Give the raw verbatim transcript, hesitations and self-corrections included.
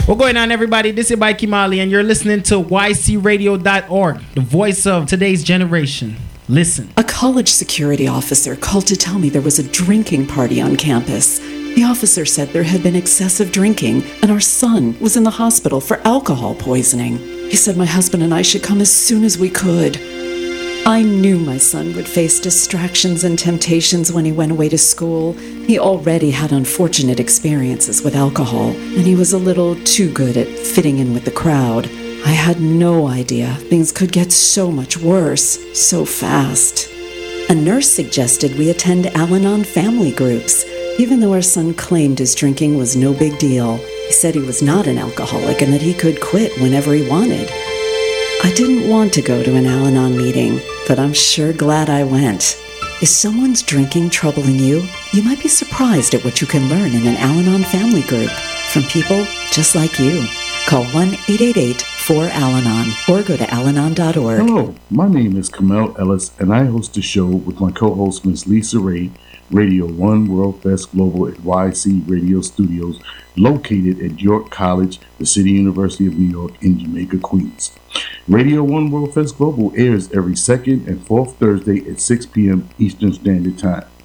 What's going on, everybody? This is Mikey Molly, and you're listening to Y C radio dot org, the voice of today's generation. Listen. A college security officer called to tell me there was a drinking party on campus. The officer said there had been excessive drinking, and our son was in the hospital for alcohol poisoning. He said my husband and I should come as soon as we could. I knew my son would face distractions and temptations when he went away to school. He already had unfortunate experiences with alcohol, and he was a little too good at fitting in with the crowd. I had no idea things could get so much worse, so fast. A nurse suggested we attend Al-Anon family groups, even though our son claimed his drinking was no big deal. He said he was not an alcoholic and that he could quit whenever he wanted. I didn't want to go to an Al-Anon meeting, but I'm sure glad I went. If someone's drinking troubling you, you might be surprised at what you can learn in an Al-Anon family group from people just like you. Call one eight eight eight four Al Anon or go to al anon dot org. Hello, my name is Kamel Ellis, and I host a show with my co-host Miss Lisa Ray, Radio One World Fest Global at Y C Radio Studios, located at York College, the City University of New York in Jamaica, Queens. Radio One World Fest Global airs every second and fourth Thursday at six p.m. Eastern Standard Time.